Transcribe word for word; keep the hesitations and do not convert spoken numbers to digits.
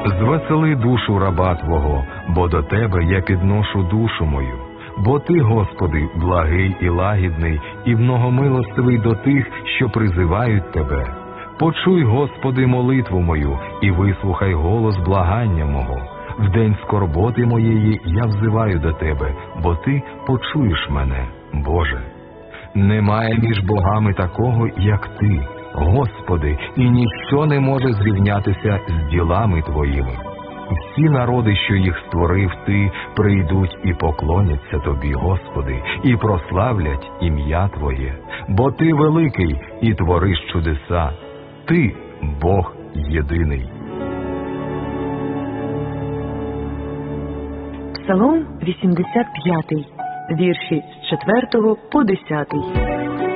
Звесели душу раба Твого, бо до Тебе я підношу душу мою. Бо Ти, Господи, благий і лагідний, і многомилостивий до тих, що призивають Тебе. Почуй, Господи, молитву мою, і вислухай голос благання мого. В день скорботи моєї я взиваю до Тебе, бо Ти почуєш мене, Боже. Немає між богами такого, як Ти, Господи, і ніщо не може зрівнятися з ділами Твоїми. Всі народи, що їх створив Ти, прийдуть і поклоняться Тобі, Господи, і прославлять ім'я Твоє. Бо Ти великий і твориш чудеса. Ти – Бог єдиний. Псалом вісімдесят п'ятий, вірші з четвертого по десятий.